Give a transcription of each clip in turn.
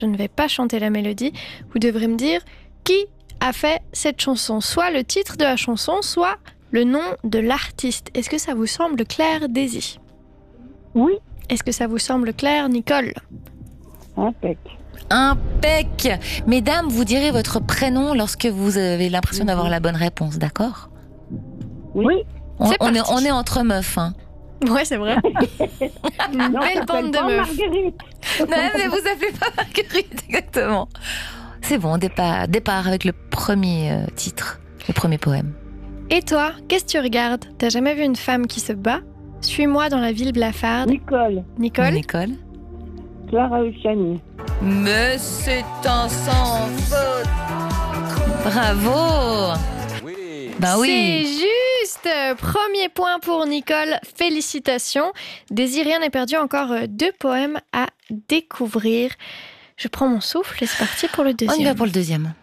Je ne vais pas chanter la mélodie. Vous devrez me dire qui a fait cette chanson. Soit le titre de la chanson, soit le nom de l'artiste. Est-ce que ça vous semble clair, Daisy? Oui. Est-ce que ça vous semble clair, Nicole? Impec. Impec. Mesdames, vous direz votre prénom lorsque vous avez l'impression d'avoir la bonne réponse, d'accord? Oui. C'est On parti. est entre meufs, hein. Ouais, c'est vrai. Une belle bande de meufs. Marguerite. Non, mais vous appelez pas Marguerite, exactement. C'est bon, départ avec le premier titre, le premier poème. Et toi, qu'est-ce que tu regardes? T'as jamais vu une femme qui se bat? Suis-moi dans la ville blafarde. Nicole. Nicole? Clara Luciani. Mais c'est un sans faute. Bravo. Bah oui. C'est juste. Premier point pour Nicole. Félicitations. Daisy, rien n'est perdu. Encore 2 poèmes à découvrir. Je prends mon souffle et c'est parti pour le On y deuxième. va pour le deuxième.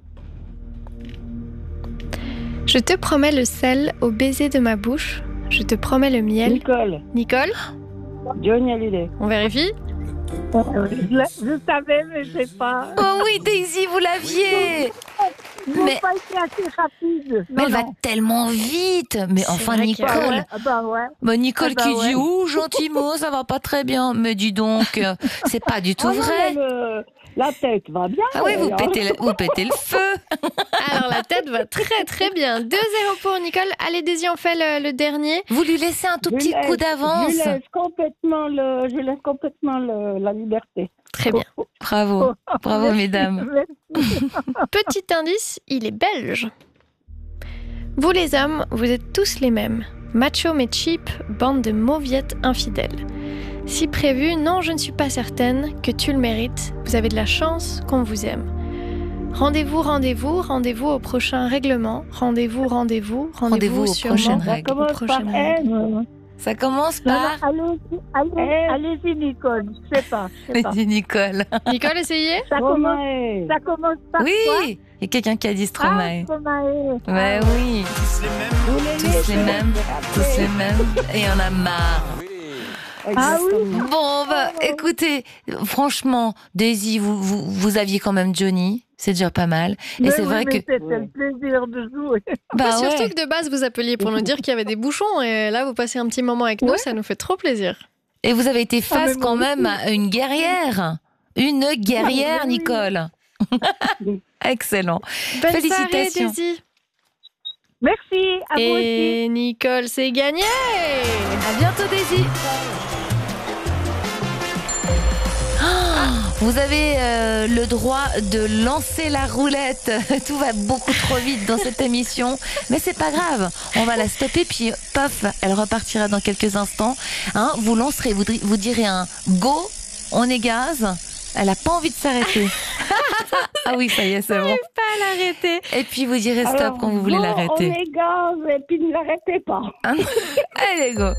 Je te promets le sel au baiser de ma bouche. Je te promets le miel. Nicole, Johnny Hallyday. on vérifie? Je savais, mais je sais pas. Oh oui, Daisy, vous l'aviez. Mais pas été assez rapide. Mais elle va tellement vite. Mais C'est enfin, vrai Nicole. que- Ah bah ouais. Bah Nicole Ah bah qui ouais. dit ouh gentiment ça va pas très bien, mais dis donc c'est pas du tout Ah non, vrai. mais la tête va bien. Ah oui vous alors. pétez le feu. Alors la tête va très très bien. 2-0 pour Nicole. Allez Daisy, on fait le dernier. Vous lui laissez un tout Je petit laisse- coup d'avance. Je laisse complètement la liberté. Très bien. Bravo mesdames. Petit indice, il est belge. Vous les hommes, vous êtes tous les mêmes. Macho mais cheap, bande de mauviettes infidèles. Si prévu, non, je ne suis pas certaine que tu le mérites. Vous avez de la chance qu'on vous aime. Rendez-vous au prochain règlement. Rendez-vous Rendez-vous aux sûrement prochaines Ça règles. commence par prochaines règles. N. Ça commence Non, par. non, allez-y, Nicole. Je sais pas. Dis Nicole. Nicole, essayez. Ça commence par quoi? Oui. Il y a quelqu'un qui a dit Stromae. Stromae. Ouais oui. Tous les mêmes. Et on a marre. Ah oui. Bon, bah, écoutez, franchement, Daisy, vous aviez quand même Johnny, c'est déjà pas mal. Et c'est vrai que. C'était le plaisir de jouer. Bah Surtout ouais. que de base, vous appeliez pour nous dire qu'il y avait des bouchons. Et là, vous passez un petit moment avec nous, Ouais. ça nous fait trop plaisir. Et vous avez été face mais moi quand aussi. même à une guerrière. Une guerrière, Ah, oui. Nicole. Excellent. Bonne Félicitations. soirée, Daisy. Merci, à vous aussi. Et Nicole, c'est gagné. À bientôt, Daisy. Vous avez le droit de lancer la roulette. Tout va beaucoup trop vite dans cette émission, mais c'est pas grave. On va la stopper puis paf, elle repartira dans quelques instants. Hein, vous lancerez, vous direz un go, on est gaz. Elle a pas envie de s'arrêter. Ah oui, ça y est, c'est bon. Pas à l'arrêter. Et puis vous direz stop Alors, quand vous voulez bon, l'arrêter. On est gaz et puis ne l'arrêtez pas. Allez, go.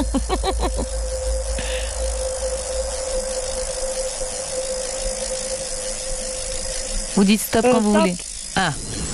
Vous dites stop quand vous stop. voulez. Ah.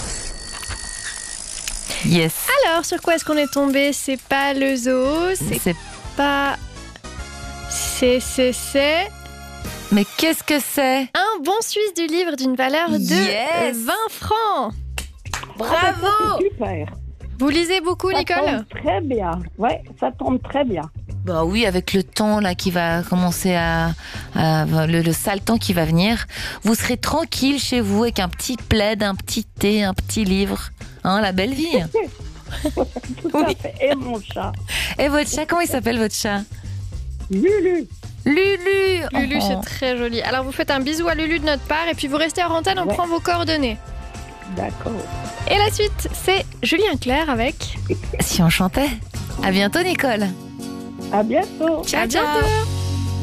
Yes. Alors, sur quoi est-ce qu'on est tombé? C'est pas le zoo, c'est pas... C'est... Mais qu'est-ce que c'est? Un bon Suisse du livre d'une valeur de Yes. 20 francs. Bravo. C'est super. Vous lisez beaucoup, Ça Nicole? tombe très bien. Ouais, ça tombe très bien. Bah oui, avec le temps là qui va commencer le sale temps qui va venir, vous serez tranquille chez vous avec un petit plaid, un petit thé, un petit livre. Hein, la belle vie. Tout à fait. Et mon chat. Et votre chat, comment il s'appelle votre chat? Lulu. Lulu, Oh. c'est très joli. Alors, vous faites un bisou à Lulu de notre part et puis vous restez à antenne, on Ouais. prend vos coordonnées. D'accord. Et la suite, c'est Julien Clerc avec... Si on chantait. À bientôt, Nicole. À bientôt. Ciao, À bientôt.